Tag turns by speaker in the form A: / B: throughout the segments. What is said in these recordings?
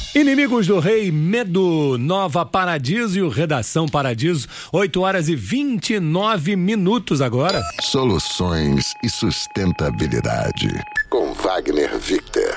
A: Inimigos do Rei, Medo, Nova Paradiso e Redação Paradiso, 8h29 agora.
B: Soluções e sustentabilidade, com Wagner Victer.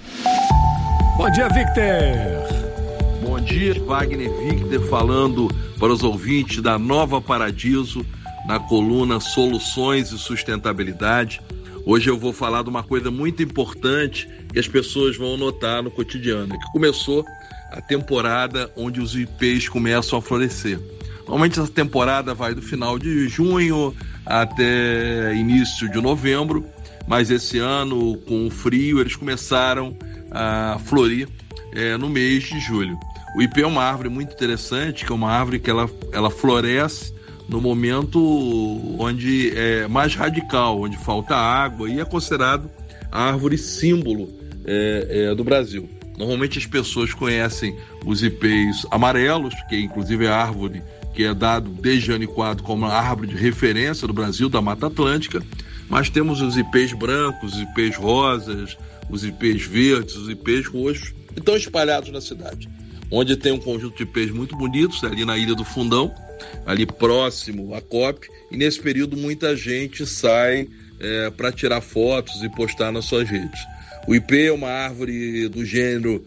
A: Bom dia, Victer.
C: Bom dia, Wagner Victer falando para os ouvintes da Nova Paradiso, na coluna Soluções e Sustentabilidade. Hoje eu vou falar de uma coisa muito importante que as pessoas vão notar no cotidiano, que começou a temporada onde os ipês começam a florescer. Normalmente essa temporada vai do final de junho até início de novembro, mas esse ano, com o frio, eles começaram a florir no mês de julho. O ipê é uma árvore muito interessante, que é uma árvore que ela floresce no momento onde é mais radical, onde falta água, e é considerado a árvore símbolo do Brasil. Normalmente as pessoas conhecem os ipês amarelos, que inclusive é a árvore que é dado desde ano quadro como a árvore de referência do Brasil, da Mata Atlântica, mas temos os ipês brancos, os ipês rosas, os ipês verdes, os ipês roxos, que estão espalhados na cidade, onde tem um conjunto de ipês muito bonitos, ali na Ilha do Fundão, ali próximo à COP, e nesse período muita gente sai para tirar fotos e postar nas suas redes. O ipê é uma árvore do gênero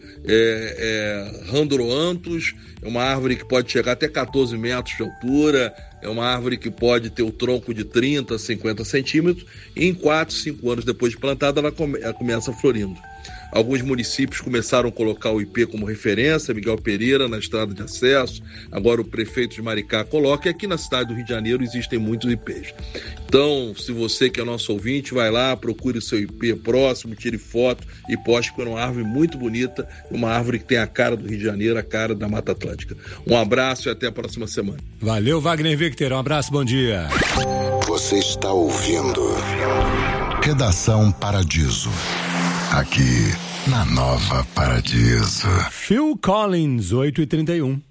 C: Randroanthus, é uma árvore que pode chegar até 14 metros de altura, é uma árvore que pode ter o tronco de 30 a 50 centímetros, e em 4, 5 anos depois de plantada ela começa florindo. Alguns municípios começaram a colocar o ipê como referência, Miguel Pereira na estrada de acesso, agora o prefeito de Maricá coloca, e aqui na cidade do Rio de Janeiro existem muitos ipês. Então, se você que é nosso ouvinte, vai lá, procure o seu ipê próximo, tire foto e poste, porque é uma árvore muito bonita, uma árvore que tem a cara do Rio de Janeiro, a cara da Mata Atlântica. Um abraço e até a próxima semana.
A: Valeu, Wagner Victer, um abraço, bom dia.
B: Você está ouvindo Redação Paradiso, aqui na Nova Paradiso.
A: Phil Collins, 8h31.